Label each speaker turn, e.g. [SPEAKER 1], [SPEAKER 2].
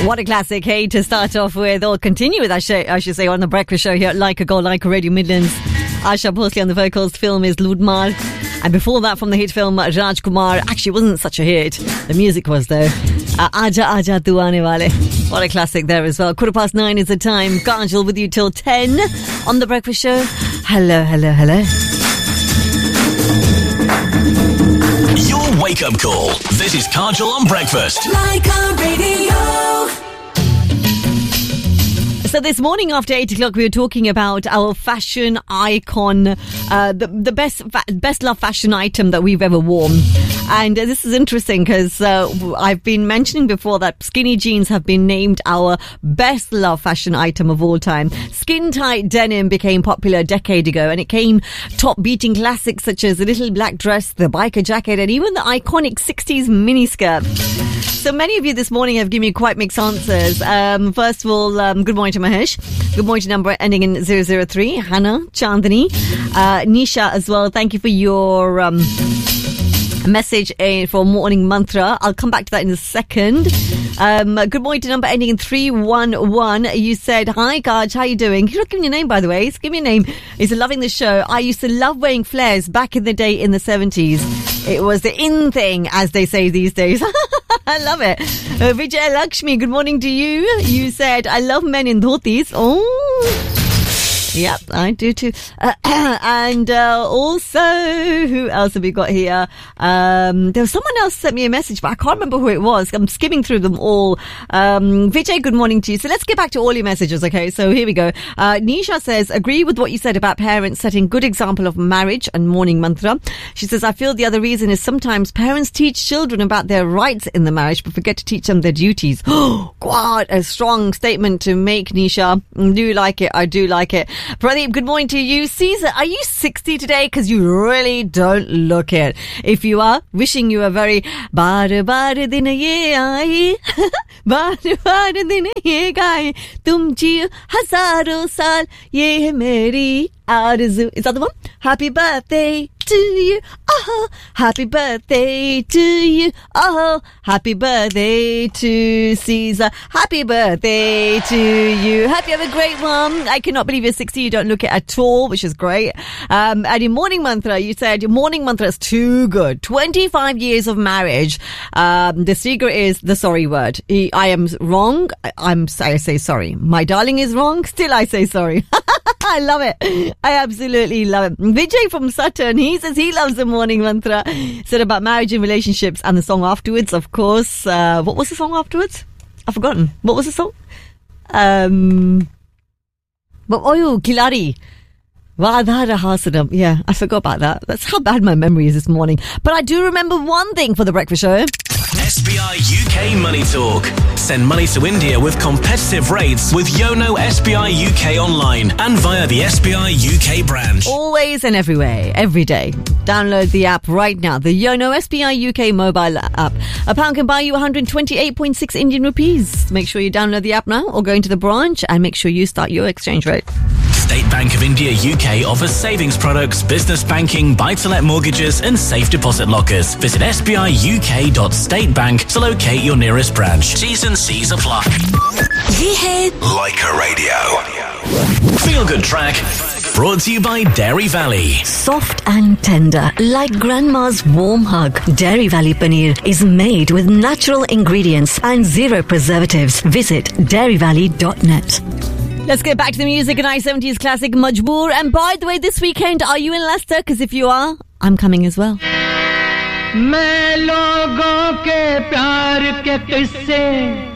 [SPEAKER 1] What a classic, hey, to start off with, or continue with, I should say, on the breakfast show here at Like Gold, Like Radio Midlands. Asha Bhosle on the vocals. Film is Ludmar. And before that, from the hit film Rajkumar, actually it wasn't such a hit. The music was, though. Aja Aja Tu Aane Wale. What a classic there as well. 9:15 is the time. Kajal with you till 10 on the breakfast show. Hello.
[SPEAKER 2] Your wake-up call. This is Kajal on breakfast. Like a radio.
[SPEAKER 1] So this morning after 8 o'clock, we were talking about our fashion icon, the best love fashion item that we've ever worn. And this is interesting because I've been mentioning before that skinny jeans have been named our best love fashion item of all time. Skin tight denim became popular a decade ago, and it came top beating classics such as the little black dress, the biker jacket, and even the iconic 60s miniskirt. So many of you this morning have given me quite mixed answers. First of all, good morning to Mahesh. Good morning to number ending in 003. Hannah, Chandani, Nisha as well. Thank you for your message for morning mantra. I'll come back to that in a second. Good morning to number ending in 311. You said, hi Kaj, how you doing? You're not giving your name, by the way. Give me a name. He's loving the show. I used to love wearing flares back in the day in the 70s. It was the in thing, as they say these days. I love it. Vijay Lakshmi, good morning to you. You said, I love men in dhotis. Oh, yep, I do too. And also, who else have we got here? There was someone else sent me a message, but I can't remember who it was. I'm skimming through them all. Vijay, good morning to you. So let's get back to all your messages, okay? So here we go. Nisha says, agree with what you said about parents setting good example of marriage and morning mantra. She says, I feel the other reason is sometimes parents teach children about their rights in the marriage, but forget to teach them their duties. What a strong statement to make, Nisha. I do like it. Pradeep, good morning to you. Caesar, are you 60 today? Because you really don't look it. If you are, wishing you a very baar din ye aaye, baar din ye gaaye, tum jiyo hazaron saal, ye hai meri arzu. Is that the one? Happy birthday to you. Oh, happy birthday to you. Oh, happy birthday to Caesar. Happy birthday to you. Hope you have a great one. I cannot believe you're 60. You don't look it at all, which is great. And your morning mantra, you said your morning mantra is too good. 25 years of marriage. The secret is the sorry word. I am wrong. I say sorry. My darling is wrong. Still I say sorry. I love it. I absolutely love it. Vijay from Sutton, he says he loves the morning mantra. Said about marriage and relationships and the song afterwards, of course. What was the song afterwards? I've forgotten. What was the song? Khilari. Vadha Raha Sanam. Yeah, I forgot about that. That's how bad my memory is this morning. But I do remember one thing for the breakfast show.
[SPEAKER 2] SBI UK Money Talk. Send money to India with competitive rates with Yono SBI UK online and via the SBI UK branch.
[SPEAKER 1] Always and everywhere, every day. Download the app right now. The Yono SBI UK mobile app. A pound can buy you 128.6 Indian rupees. Make sure you download the app now or go into the branch and make sure you start your exchange rate.
[SPEAKER 2] State Bank of India UK offers savings products, business banking, buy-to-let mortgages and safe deposit lockers. Visit sbiuk.statebank to locate your nearest branch. T's and C's apply. Like a radio. Feel good track. Brought to you by Dairy Valley.
[SPEAKER 1] Soft and tender, like grandma's warm hug. Dairy Valley Paneer is made with natural ingredients and zero preservatives. Visit dairyvalley.net. Let's get back to the music, a nice 70s classic, Majboor. And by the way, this weekend, are you in Leicester? Because if you are, I'm coming as well.
[SPEAKER 3] मैं लोगों के प्यार के किस्से